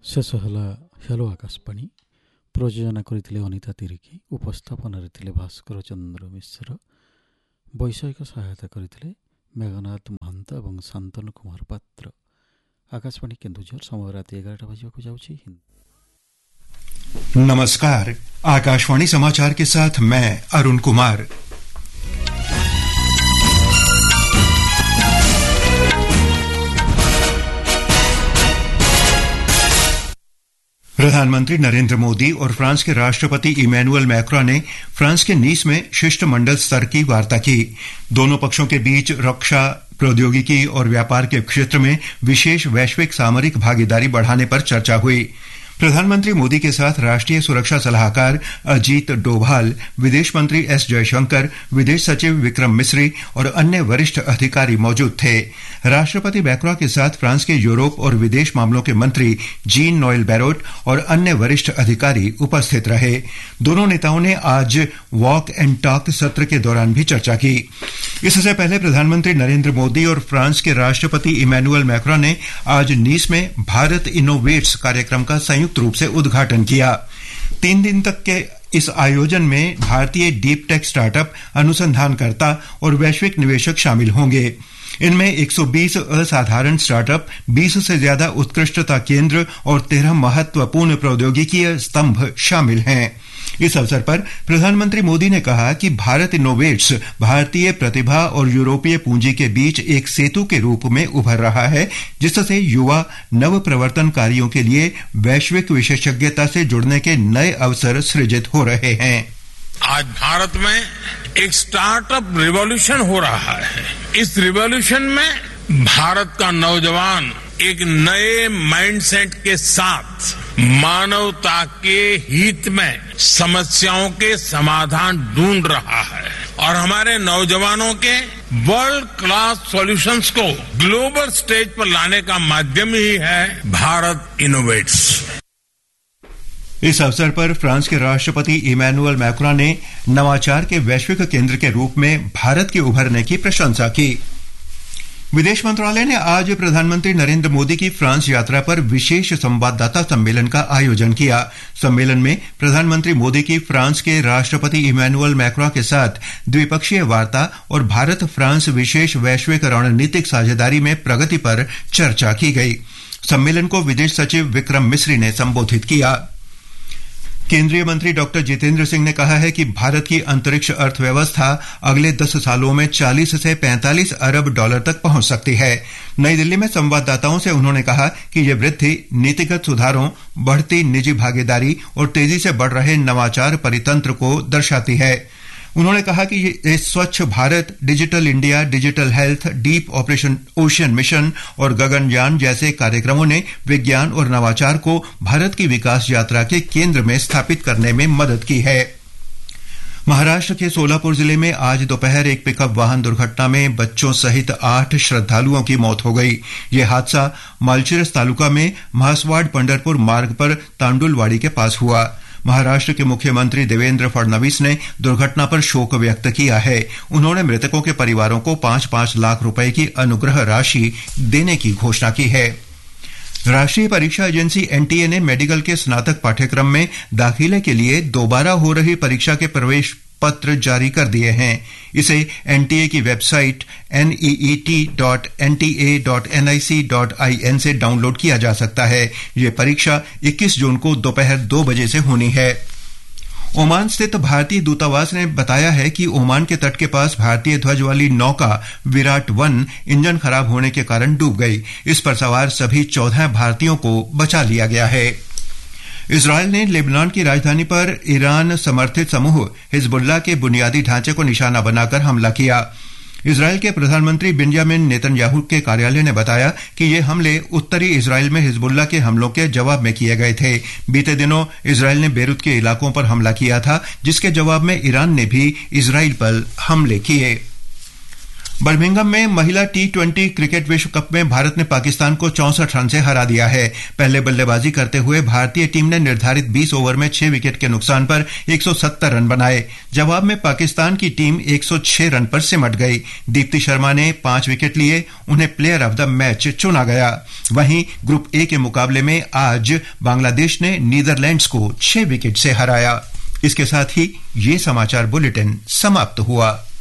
शेष हला हेलो आकाशवाणी प्रयोजना करथिले अनिता तिरिकी उपस्थापन थिले भास्कर चंद्र मिश्र वैषयिक सहायता करथिले मेघनाथ महंत एवं शांतनु कुमार पात्र। आकाशवाणी केन्दुझर समय राति 11 बजे को जाउछि। नमस्कार, आकाशवाणी समाचार के साथ मैं अरुण कुमार। प्रधानमंत्री नरेंद्र मोदी और फ्रांस के राष्ट्रपति इमैनुअल मैक्रों ने फ्रांस के नीस में शिष्टमंडल स्तर की वार्ता की। दोनों पक्षों के बीच रक्षा, प्रौद्योगिकी और व्यापार के क्षेत्र में विशेष वैश्विक सामरिक भागीदारी बढ़ाने पर चर्चा हुई। प्रधानमंत्री मोदी के साथ राष्ट्रीय सुरक्षा सलाहकार अजीत डोभाल, विदेश मंत्री एस जयशंकर, विदेश सचिव विक्रम मिस्री और अन्य वरिष्ठ अधिकारी मौजूद थे। राष्ट्रपति मैक्रों के साथ फ्रांस के यूरोप और विदेश मामलों के मंत्री जीन नोएल बैरोट और अन्य वरिष्ठ अधिकारी उपस्थित रहे। दोनों नेताओं ने आज वॉक एंड टॉक सत्र के दौरान भी चर्चा की। इससे पहले प्रधानमंत्री नरेंद्र मोदी और फ्रांस के राष्ट्रपति इमैनुअल मैक्रों ने आज नीस में भारत इनोवेट्स कार्यक्रम का संयुक्त रूप से उद्घाटन किया। 3 दिन तक के इस आयोजन में भारतीय डीप टेक स्टार्टअप, अनुसंधानकर्ता और वैश्विक निवेशक शामिल होंगे। इनमें 120 असाधारण स्टार्टअप, 20 से ज्यादा उत्कृष्टता केंद्र और 13 महत्वपूर्ण प्रौद्योगिकीय स्तंभ शामिल हैं। इस अवसर पर प्रधानमंत्री मोदी ने कहा कि भारत इनोवेट्स भारतीय प्रतिभा और यूरोपीय पूंजी के बीच एक सेतु के रूप में उभर रहा है, जिससे युवा नव प्रवर्तनकारियों के लिए वैश्विक विशेषज्ञता से जुड़ने के नए अवसर सृजित हो रहे हैं। आज भारत में एक स्टार्टअप रिवॉल्यूशन हो रहा है। इस रिवॉल्यूशन में भारत का नौजवान एक नए माइंडसेट के साथ मानवता के हित में समस्याओं के समाधान ढूंढ रहा है और हमारे नौजवानों के वर्ल्ड क्लास सॉल्यूशंस को ग्लोबल स्टेज पर लाने का माध्यम ही है भारत इनोवेट्स। इस अवसर पर फ्रांस के राष्ट्रपति इमैनुअल मैक्रों ने नवाचार के वैश्विक केंद्र के रूप में भारत के उभरने की प्रशंसा की। विदेश मंत्रालय ने आज प्रधानमंत्री नरेंद्र मोदी की फ्रांस यात्रा पर विशेष संवाददाता सम्मेलन का आयोजन किया। सम्मेलन में प्रधानमंत्री मोदी की फ्रांस के राष्ट्रपति इमैनुअल मैक्रों के साथ द्विपक्षीय वार्ता और भारत फ्रांस विशेष वैश्विक रणनीतिक साझेदारी में प्रगति पर चर्चा की गई। सम्मेलन को विदेश सचिव विक्रम मिस्री ने संबोधित किया। केंद्रीय मंत्री डॉक्टर जितेंद्र सिंह ने कहा है कि भारत की अंतरिक्ष अर्थव्यवस्था अगले 10 सालों में 40 से 45 अरब डॉलर तक पहुंच सकती है। नई दिल्ली में संवाददाताओं से उन्होंने कहा कि यह वृद्धि नीतिगत सुधारों, बढ़ती निजी भागीदारी और तेजी से बढ़ रहे नवाचार परितंत्र को दर्शाती है। उन्होंने कहा कि ये स्वच्छ Bharat, digital India, digital health, deep operation ocean mission और गगनयान जैसे कार्यक्रमों ने विज्ञान और नवाचार को भारत की विकास यात्रा के केंद्र में स्थापित करने में मदद की है। महाराष्ट्र के सोलापुर जिले में आज दोपहर एक पिकअप वाहन दुर्घटना में बच्चों सहित 8 श्रद्धालुओं की मौत हो गई। यह हादसा मालचिरस तालुका में म्हासवाड़ पंढरपुर मार्ग पर तांडुलवाड़ी के पास हुआ। महाराष्ट्र के मुख्यमंत्री देवेंद्र फडणवीस ने दुर्घटना पर शोक व्यक्त किया है। उन्होंने मृतकों के परिवारों को 5-5 लाख रुपए की अनुग्रह राशि देने की घोषणा की है। राष्ट्रीय परीक्षा एजेंसी एनटीए ने मेडिकल के स्नातक पाठ्यक्रम में दाखिले के लिए दोबारा हो रही परीक्षा के प्रवेश पत्र जारी कर दिए हैं। इसे एनटीए की वेबसाइट neet.nta.nic.in से डाउनलोड किया जा सकता है। यह परीक्षा 21 जून को दोपहर 2 बजे से होनी है। ओमान स्थित भारतीय दूतावास ने बताया है कि ओमान के तट के पास भारतीय ध्वज वाली नौका विराट 1 इंजन खराब होने के कारण डूब गई। इस पर सवार सभी 14 भारतीयों को बचा लिया गया है। इजरायल ने लेबनान की राजधानी पर ईरान समर्थित समूह हिजबुल्लाह के बुनियादी ढांचे को निशाना बनाकर हमला किया। इजरायल के प्रधानमंत्री बेंजामिन नेतन्याहू के कार्यालय ने बताया कि ये हमले उत्तरी इजरायल में हिजबुल्लाह के हमलों के जवाब में किए गए थे। बीते दिनों इजरायल ने बेरूत के इलाकों पर हमला किया था, जिसके जवाब में ईरान ने भी इजरायल पर हमले किए। बर्मिंघम में महिला T20 क्रिकेट विश्व कप में भारत ने पाकिस्तान को 64 रन से हरा दिया है। पहले बल्लेबाजी करते हुए भारतीय टीम ने निर्धारित 20 ओवर में 6 विकेट के नुकसान पर 170 रन बनाए। जवाब में पाकिस्तान की टीम 106 रन पर सिमट गई। दीप्ति शर्मा ने 5 विकेट लिए, उन्हें प्लेयर ऑफ द मैच चुना गया। वहीं ग्रुप ए के मुकाबले में आज बांग्लादेश ने नीदरलैंड्स को 6 विकेट से हराया। इसके साथ ही ये समाचार बुलेटिन समाप्त हुआ।